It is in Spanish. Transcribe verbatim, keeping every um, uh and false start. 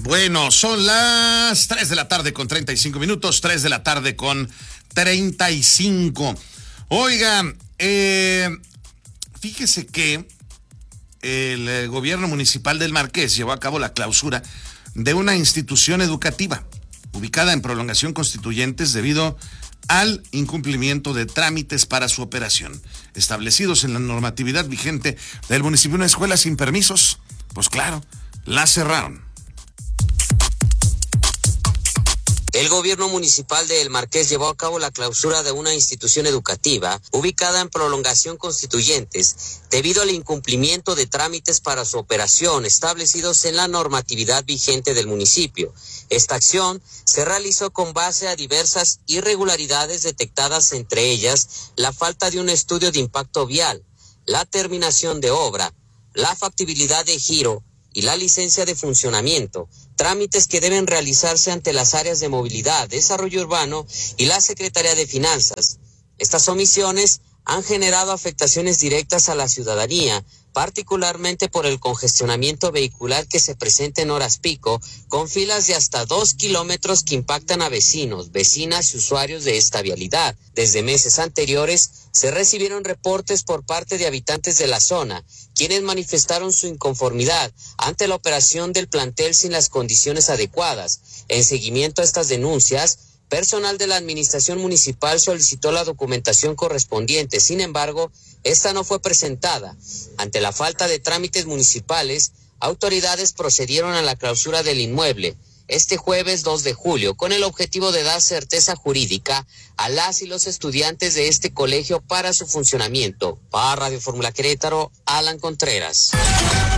Bueno, son las tres de la tarde con treinta y cinco minutos, tres de la tarde con treinta y cinco. Oigan, eh, fíjese que el eh, gobierno municipal del Marqués llevó a cabo la clausura de una institución educativa ubicada en Prolongación Constituyentes debido al incumplimiento de trámites para su operación establecidos en la normatividad vigente del municipio. Una escuela sin permisos, pues claro, la cerraron. El gobierno municipal de El Marqués llevó a cabo la clausura de una institución educativa ubicada en Prolongación Constituyentes debido al incumplimiento de trámites para su operación establecidos en la normatividad vigente del municipio. Esta acción se realizó con base a diversas irregularidades detectadas, entre ellas la falta de un estudio de impacto vial, la terminación de obra, la factibilidad de giro y la licencia de funcionamiento, trámites que deben realizarse ante las áreas de movilidad, desarrollo urbano y la Secretaría de Finanzas. Estas omisiones han generado afectaciones directas a la ciudadanía, particularmente por el congestionamiento vehicular que se presenta en horas pico, con filas de hasta dos kilómetros que impactan a vecinos, vecinas y usuarios de esta vialidad. Desde meses anteriores se recibieron reportes por parte de habitantes de la zona, quienes manifestaron su inconformidad ante la operación del plantel sin las condiciones adecuadas. En seguimiento a estas denuncias, personal de la administración municipal solicitó la documentación correspondiente. Sin embargo, esta no fue presentada. Ante la falta de trámites municipales, autoridades procedieron a la clausura del inmueble este jueves dos de julio, con el objetivo de dar certeza jurídica a las y los estudiantes de este colegio para su funcionamiento. Para Radio Fórmula Querétaro, Alan Contreras.